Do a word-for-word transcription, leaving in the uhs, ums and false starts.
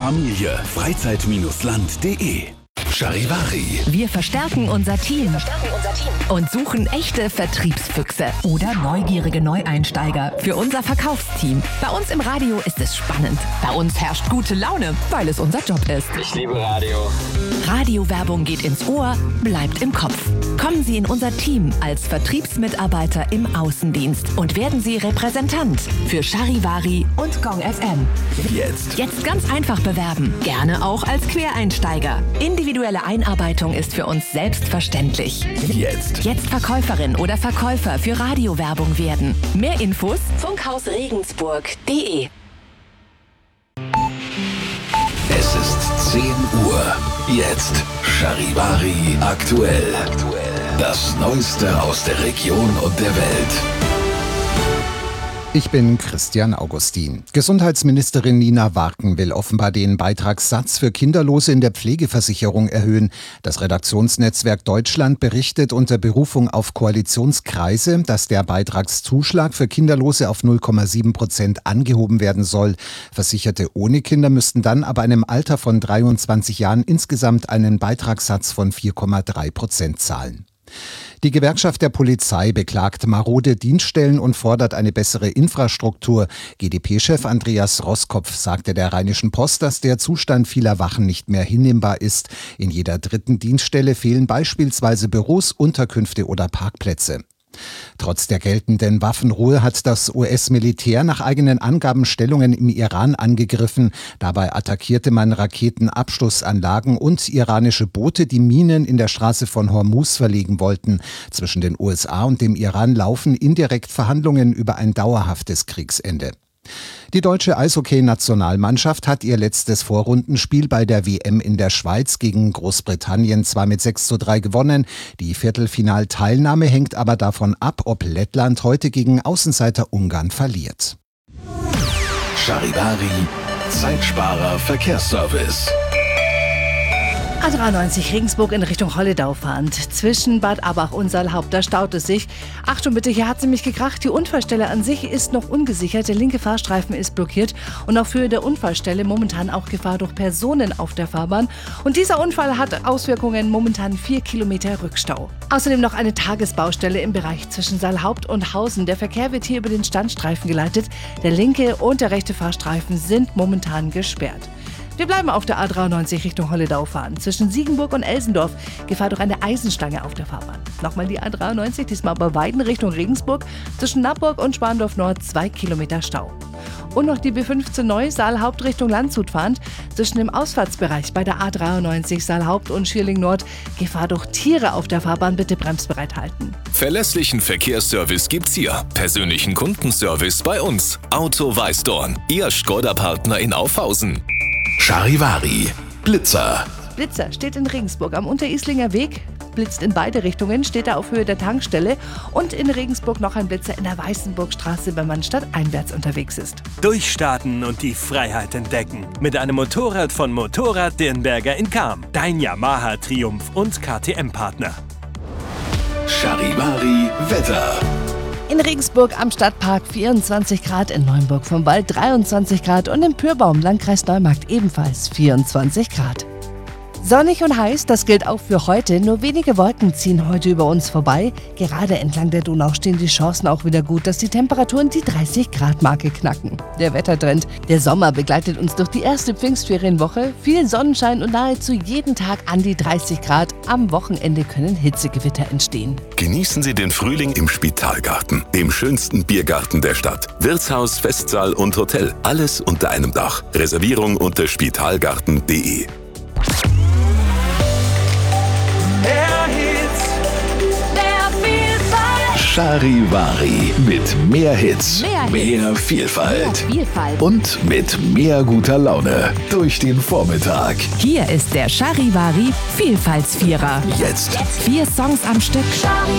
Familie. Freizeit Land punkt de. Charivari. Wir verstärken unser Team. Wir verstärken unser Team. Und suchen echte Vertriebsfüchse oder neugierige Neueinsteiger für unser Verkaufsteam. Bei uns im Radio ist es spannend. Bei uns herrscht gute Laune, weil es unser Job ist. Ich liebe Radio. Radiowerbung geht ins Ohr, bleibt im Kopf. Kommen Sie in unser Team als Vertriebsmitarbeiter im Außendienst und werden Sie Repräsentant für Charivari und Gong F M. Jetzt. Jetzt ganz einfach bewerben. Gerne auch als Quereinsteiger. Individuelle Einarbeitung ist für uns selbstverständlich. Jetzt. Jetzt Verkäuferin oder Verkäufer für Radiowerbung werden. Mehr Infos funkhausregensburg punkt de. Es ist zehn Uhr. Jetzt Charivari aktuell. Das Neueste aus der Region und der Welt. Ich bin Christian Augustin. Gesundheitsministerin Nina Warken will offenbar den Beitragssatz für Kinderlose in der Pflegeversicherung erhöhen. Das Redaktionsnetzwerk Deutschland berichtet unter Berufung auf Koalitionskreise, dass der Beitragszuschlag für Kinderlose auf null Komma sieben Prozent angehoben werden soll. Versicherte ohne Kinder müssten dann ab einem Alter von dreiundzwanzig Jahren insgesamt einen Beitragssatz von vier Komma drei Prozent zahlen. Die Gewerkschaft der Polizei beklagt marode Dienststellen und fordert eine bessere Infrastruktur. G D P-Chef Andreas Roskopf sagte der Rheinischen Post, dass der Zustand vieler Wachen nicht mehr hinnehmbar ist. In jeder dritten Dienststelle fehlen beispielsweise Büros, Unterkünfte oder Parkplätze. Trotz der geltenden Waffenruhe hat das U S-Militär nach eigenen Angaben Stellungen im Iran angegriffen. Dabei attackierte man Raketenabschussanlagen und iranische Boote, die Minen in der Straße von Hormuz verlegen wollten. Zwischen den U S A und dem Iran laufen indirekt Verhandlungen über ein dauerhaftes Kriegsende. Die deutsche Eishockey-Nationalmannschaft hat ihr letztes Vorrundenspiel bei der W M in der Schweiz gegen Großbritannien zwar mit sechs zu drei gewonnen, die Viertelfinalteilnahme hängt aber davon ab, ob Lettland heute gegen Außenseiter Ungarn verliert. Charivari, Zeitsparer Verkehrsservice. A dreiundneunzig Regensburg in Richtung Holledau fahrend. Zwischen Bad Abach und Saalhaupt, da staut es sich. Achtung bitte, hier hat es nämlich gekracht. Die Unfallstelle an sich ist noch ungesichert. Der linke Fahrstreifen ist blockiert. Und auf Höhe der Unfallstelle momentan auch Gefahr durch Personen auf der Fahrbahn. Und dieser Unfall hat Auswirkungen, momentan vier Kilometer Rückstau. Außerdem noch eine Tagesbaustelle im Bereich zwischen Saalhaupt und Hausen. Der Verkehr wird hier über den Standstreifen geleitet. Der linke und der rechte Fahrstreifen sind momentan gesperrt. Wir bleiben auf der A dreiundneunzig Richtung Holledau fahren. Zwischen Siegenburg und Elsendorf Gefahr durch eine Eisenstange auf der Fahrbahn. Nochmal die A dreiundneunzig, diesmal bei Weiden Richtung Regensburg. Zwischen Nappburg und Spandorf Nord zwei Kilometer Stau. Und noch die B fünfzehn Neu Saalhaupt Richtung Landshut fahrend. Zwischen dem Ausfahrtsbereich bei der A dreiundneunzig Saalhaupt und Schierling Nord Gefahr durch Tiere auf der Fahrbahn, bitte bremsbereit halten. Verlässlichen Verkehrsservice gibt's hier. Persönlichen Kundenservice bei uns. Auto Weißdorn, Ihr Skoda-Partner in Aufhausen. Charivari, Blitzer. Blitzer steht in Regensburg am Unterislinger Weg, blitzt in beide Richtungen, steht da auf Höhe der Tankstelle und in Regensburg noch ein Blitzer in der Weißenburgstraße, wenn man stadteinwärts unterwegs ist. Durchstarten und die Freiheit entdecken. Mit einem Motorrad von Motorrad Dirnberger in Cham. Dein Yamaha Triumph und K T M-Partner. Charivari, Wetter. In Regensburg am Stadtpark vierundzwanzig Grad, in Neumburg vom Wald dreiundzwanzig Grad und im Pürbaum, Landkreis Neumarkt, ebenfalls vierundzwanzig Grad. Sonnig und heiß, das gilt auch für heute. Nur wenige Wolken ziehen heute über uns vorbei. Gerade entlang der Donau stehen die Chancen auch wieder gut, dass die Temperaturen die dreißig Grad Marke knacken. Der Wettertrend. Der Sommer begleitet uns durch die erste Pfingstferienwoche. Viel Sonnenschein und nahezu jeden Tag an die dreißig Grad. Am Wochenende können Hitzegewitter entstehen. Genießen Sie den Frühling im Spitalgarten, dem schönsten Biergarten der Stadt. Wirtshaus, Festsaal und Hotel. Alles unter einem Dach. Reservierung unter spitalgarten punkt de. Charivari mit mehr Hits, Mehr Hits. mehr Vielfalt Mehr Vielfalt. und mit mehr guter Laune durch den Vormittag. Hier ist der Charivari Vielfaltsvierer. Jetzt. Vier Songs am Stück.